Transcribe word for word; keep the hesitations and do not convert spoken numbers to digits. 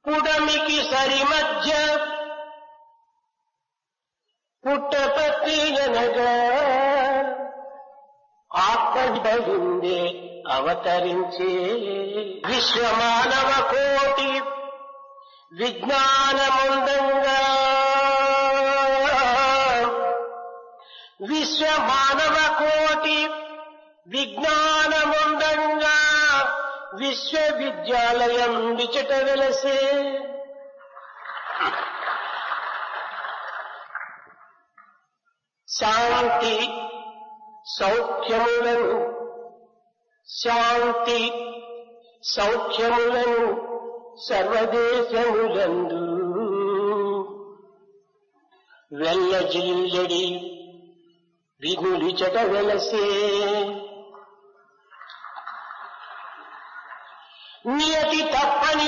పుడమికి సరి మధ్య పుట్టపత్రి అనగా ఆత్మబలిందే అవతరించే విశ్వమానవ కోటి విజ్ఞానముందంగా విశ్వమానవ కోటి విజ్ఞానముందంగా విశ్వవిద్యాలయం విచట వెలసే శాంతి సౌఖ్యములను శాంతి సౌఖ్యములను సర్వదేశములందు వెల్లజిల్లడి వినులిచట వెలసే నియతి తప్ప